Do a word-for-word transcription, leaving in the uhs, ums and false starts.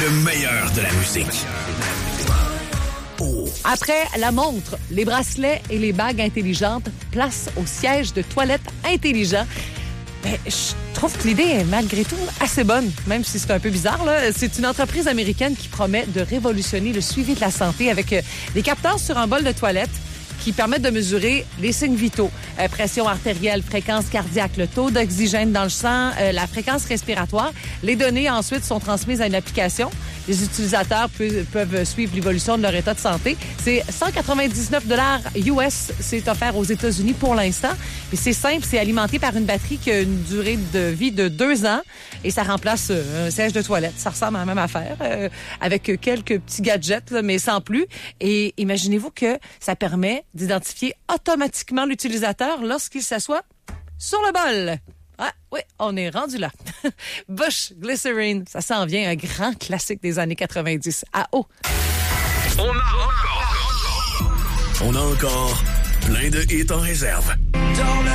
Le meilleur de la musique. Oh. Après la montre, les bracelets et les bagues intelligentes, place au siège de toilette intelligent. Ben, je trouve que l'idée est malgré tout assez bonne, même si c'est un peu bizarre, là. C'est une entreprise américaine qui promet de révolutionner le suivi de la santé avec euh, des capteurs sur un bol de toilette qui permettent de mesurer les signes vitaux. Euh, pression artérielle, fréquence cardiaque, le taux d'oxygène dans le sang, euh, la fréquence respiratoire. Les données ensuite sont transmises à une application. Les utilisateurs pe- peuvent suivre l'évolution de leur état de santé. C'est cent quatre-vingt-dix-neuf dollars U S. C'est offert aux États-Unis pour l'instant. Et c'est simple, c'est alimenté par une batterie qui a une durée de vie de deux ans et ça remplace euh, un siège de toilette. Ça ressemble à la même affaire euh, avec quelques petits gadgets, là, mais sans plus. Et imaginez-vous que ça permet d'identifier automatiquement l'utilisateur lorsqu'il s'assoit sur le bol. Ah, oui, on est rendu là. Bush Glycerine, ça s'en vient, un grand classique des années quatre-vingt-dix. À eau. On a encore... On a encore plein de hits en réserve. Dans la